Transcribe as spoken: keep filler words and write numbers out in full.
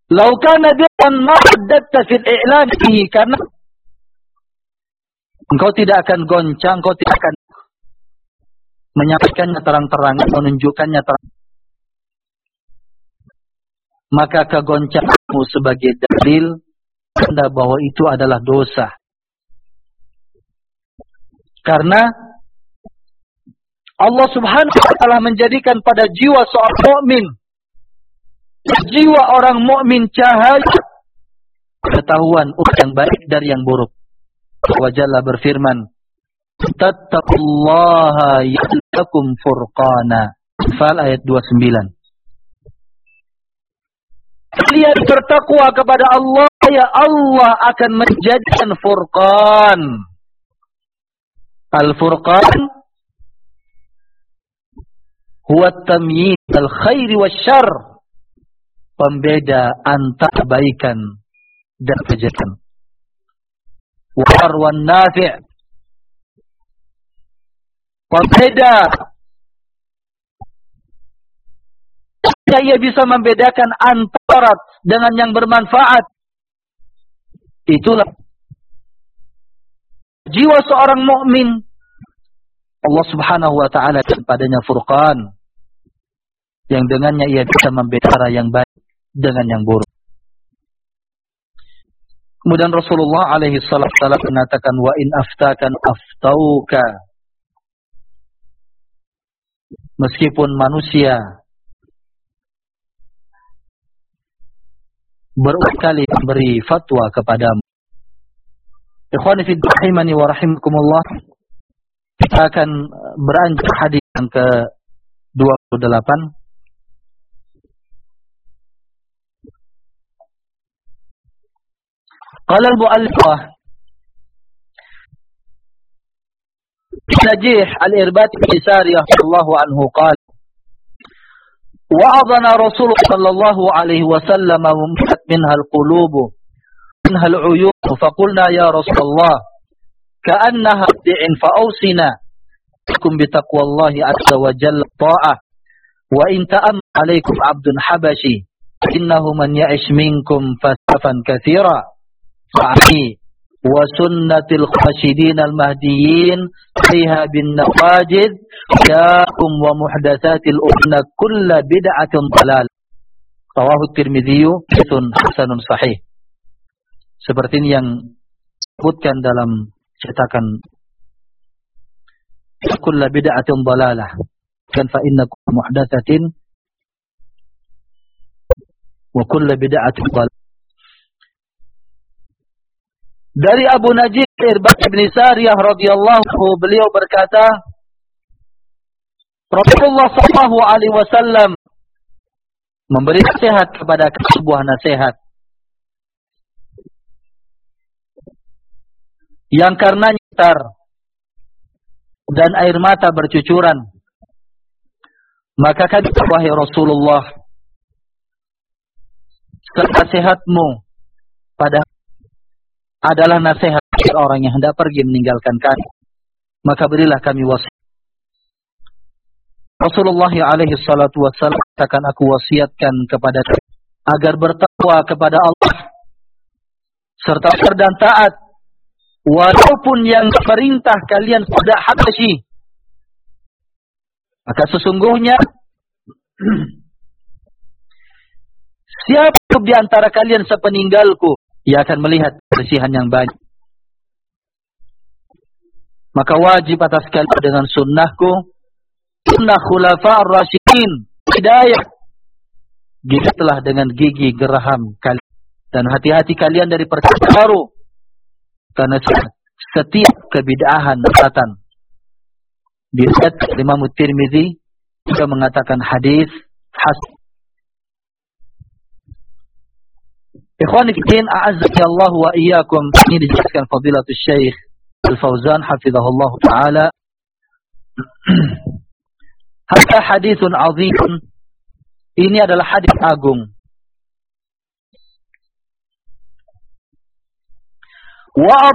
Lau kana bi'an ma haddatta fil i'lan fihi, karena engkau tidak akan goncang, engkau tidak akan menyampaikannya terang-terangan, menunjukkannya terang. Maka kegoncanganmu sebagai dalil tanda bahwa itu adalah dosa. Karena Allah Subhanahu wa taala menjadikan pada jiwa seorang mukmin, jiwa orang mukmin cahaya ketahuan yang baik dari yang buruk. Wa Jalla berfirman, "Tattaqullaha ya'lakum furqana." Al-Anfal ayat dua puluh sembilan. Kalian bertakwa kepada Allah, ya Allah akan menjadikan furqan. Al-furqan huwa tamyiz al-khairi wasyarr, pembeda antara kebaikan dan kejahatan. Wa wan nafi', pembeda. Ia bisa membedakan antara dengan yang bermanfaat. Itulah jiwa seorang mukmin. Allah Subhanahu wa taala padanya furqan, yang dengannya ia bisa membedakan yang baik dengan yang buruk. Kemudian Rasulullah alaihi wasallam mengatakan, wa in aftakan aftauka. Meskipun manusia berkali memberi fatwa kepadamu. Ikhwani fi rahimani wa rahimakumullah, kita akan beranjak hadis yang ke dua puluh delapan. Qala al-mu'allif Najih al-Irbad bin Sariyah radhiyallahu anhu qala wa'adana Rasulullah sallallahu alaihi wasallam mumtat minha al-qulub minha al-uyun faqulna ya Rasulullah ka'annaha di'in fa'awsina bikum bitaqwallahi azza wa jalla ta'ah wa in ta'am alaikum abdun habashi innahu man ya'ish minkum fasafan katsira fa'ani wa sunnatil khashidin al-mahdiyyin fiha bin nawajid yakum wa muhdatsatil umma kullu bid'atin dhalal. Rawahu Tirmidzi haditsun hasanun sahih. Seperti ini yang disebutkan dalam cetakan kullu bid'atin dhalalah, kan fa inna kullu muhdatsatin wa kullu bid'atin dhalalah. Dari Abu Najih Irbad bin Sariyah radhiyallahu anhu, beliau berkata, Rasulullah sallallahu alaihi wasallam memberi nasihat kepada sebuah nasihat yang karenanya tar dan air mata bercucuran. Maka kata wahai Rasulullah, nasihatmu pada adalah nasihat orang yang hendak pergi meninggalkan kami, maka berilah kami wasiat. Rasulullah alaihi salatu wassalam katakan, aku wasiatkan kepada kalian agar bertakwa kepada Allah serta dan taat walaupun yang perintah kalian sudah Habasyi. Maka sesungguhnya siapa di antara kalian sepeninggalku, ia akan melihat kebersihan yang banyak. Maka wajib atas kalian dengan sunnahku, sunnah khulafa ar-rasyidin, hidayah. Gigitlah dengan gigi geraham kalian. Dan hati-hati kalian dari perkara baru. Karena setiap kebid'ahan datang. Diriwayatkan Imam Tirmidzi juga mengatakan hadis hasan. Ikhwani fiddin, a'azzani Allah wa iyyakum. Ini dijelaskan Fadilatul Syekh Al-Fauzan hafizahullah taala. Hadza haditsun 'azim. Ini adalah hadis agung. Wa